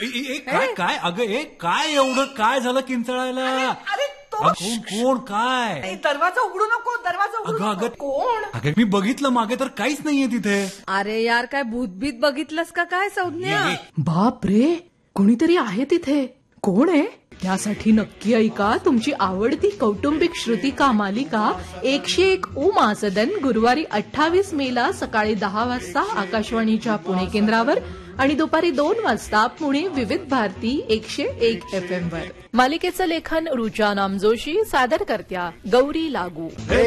काय काय अगं काय एवढं काय झालं किंचाळायला? अरे तो कोण काय? दरवाजा उघडू नको, दरवाजा उघडू अगं नको. कोण? अगं मी बघितलं मागे तर काहीच नाहीये तिथे. अरे यार, काय भूतभीत बघितलंस का काय संज्ञा? बाप रे, कोणीतरी आहे तिथे. कोण आहे? त्यासाठी नक्की ऐका तुमची आवडती कौटुंबिक श्रुतिका मालिका 101 उमा सदन गुरुवारी 28 मेला सकाळी 10 वाजता आकाशवाणीच्या पुणे केंद्रावर आणि दुपारी 2 वाजता पुणे विविध भारती 101 FM वर. मालिकेचं लेखन रुचा नामजोशी, सादर करत्या गौरी लागू.